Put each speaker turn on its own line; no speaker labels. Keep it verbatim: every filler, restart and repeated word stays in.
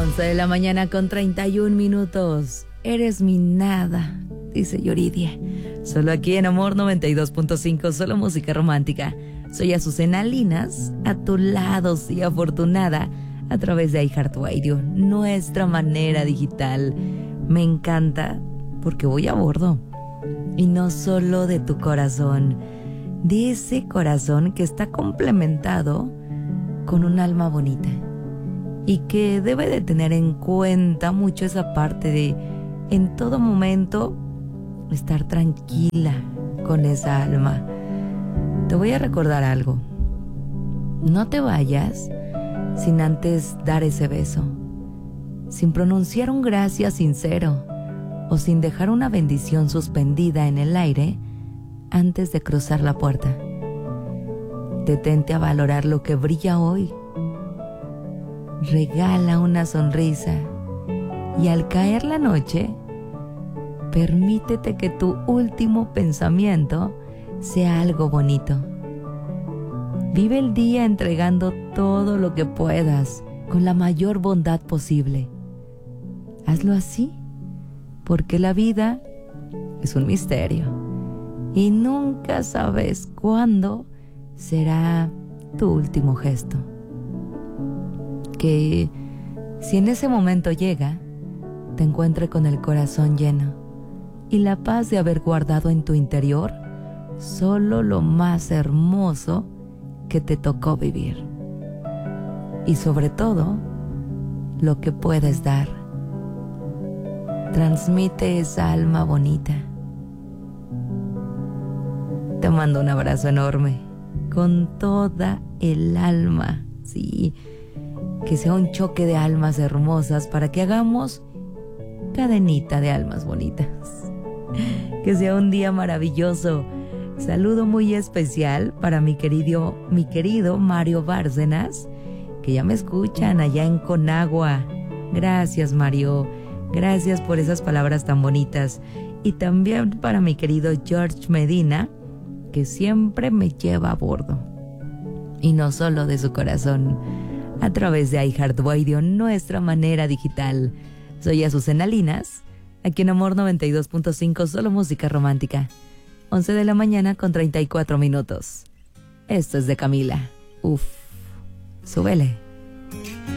once de la mañana con treinta y un minutos. Eres mi nada, dice Yuridia. Solo aquí en Amor noventa y dos punto cinco, solo música romántica. Soy Azucena Linas, a tu lado, sí, afortunada, a través de iHeartRadio, nuestra manera digital. Me encanta porque voy a bordo. Y no solo de tu corazón, de ese corazón que está complementado con un alma bonita. Y que debe de tener en cuenta mucho esa parte de, en todo momento, estar tranquila con esa alma. Te voy a recordar algo. No te vayas sin antes dar ese beso, sin pronunciar un gracias sincero o sin dejar una bendición suspendida en el aire antes de cruzar la puerta. Detente a valorar lo que brilla hoy. Regala una sonrisa y al caer la noche, permítete que tu último pensamiento sea algo bonito. Vive el día entregando todo lo que puedas con la mayor bondad posible. Hazlo así, porque la vida es un misterio y nunca sabes cuándo será tu último gesto. Que si en ese momento llega, te encuentre con el corazón lleno y la paz de haber guardado en tu interior solo lo más hermoso que te tocó vivir. Y sobre todo, lo que puedes dar. Transmite esa alma bonita. Te mando un abrazo enorme, con toda el alma, sí. Que sea un choque de almas hermosas para que hagamos cadenita de almas bonitas. Que sea un día maravilloso. Saludo muy especial para mi querido, mi querido Mario Bárcenas, que ya me escuchan allá en Conagua. Gracias, Mario. Gracias por esas palabras tan bonitas. Y también para mi querido George Medina, que siempre me lleva a bordo. Y no solo de su corazón, a través de iHeartRadio, nuestra manera digital. Soy Azucena Linas, aquí en Amor noventa y dos punto cinco, solo música romántica. once de la mañana con treinta y cuatro minutos. Esto es de Camila. Uf, súbele.